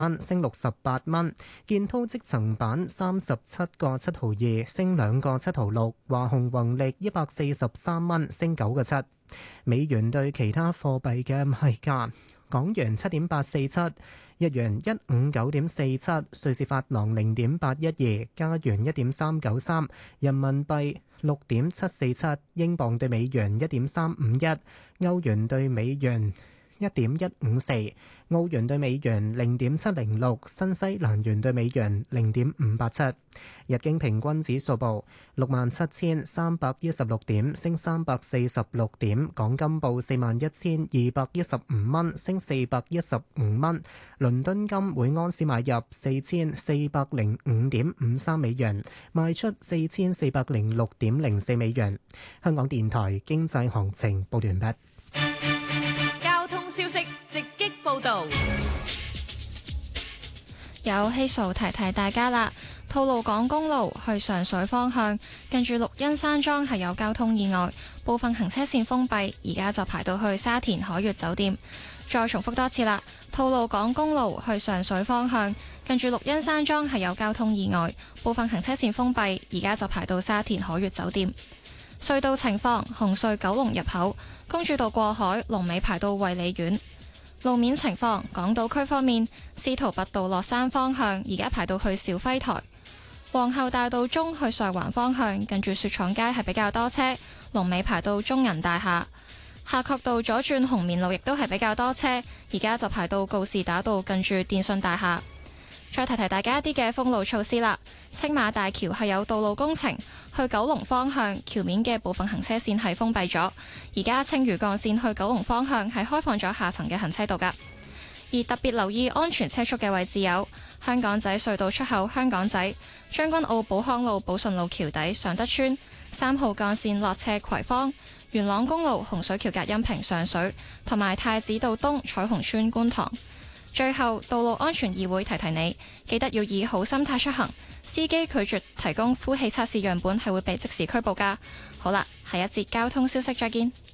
升68蚊，建滔積層板37個7毫2，升2個7毫6，華虹宏力143蚊，升9個7。美元對其他貨幣嘅賣價：港元7.847，日元159.47，瑞士法郎0.812，加元1.393，人民幣6.747，英鎊對美元1.351，歐元對美元1.154，澳元對美元0.706，新西蘭元對美元0.587。日經平均指數報67,316點，升346點。港金報41,215蚊，升415蚊。倫敦金每安士買入4,405.53美元，賣出4,406.04美元。香港電台經濟行情報完畢。 消息直擊報道， 有希數提提大家啦。吐露港公路去上水方向，近住綠茵山莊係有交通意外，部分行車線封閉，而家就排到去沙田海悅酒店。再重複多次啦，吐露港公路去上水方向，近住綠茵山莊係有交通意外，部分行車線封閉，而家就排到沙田海悅酒店。隧道情況：紅隧九龍入口公主道過海，龍尾排到衛理苑。路面情況：港島區方面，司徒拔道落山方向而家排到去肇輝台；皇后大道中去上環方向，近住雪廠街係比較多車，龍尾排到中銀大廈。夏慤道左轉紅棉路亦都係比較多車，而家就排到告士打道近住電訊大廈。再提提大家一啲嘅封路措施啦。青馬大橋係有道路工程，去九龍方向橋面嘅部分行車線係封閉咗。而家青嶼幹線去九龍方向係開放咗下層嘅行車道㗎。而特別留意安全車速嘅位置有香港仔隧道出口、香港仔將軍澳寶康路、寶順路橋底、尚德邨3號幹線落斜葵芳、元朗公路洪水橋隔音屏上水，同埋太子道東彩虹邨觀塘。最後，道路安全議會提提你，記得要以好心態出行。司機拒絕提供呼氣測試樣本係會被即時拘捕㗎。好啦，下一節交通消息再見。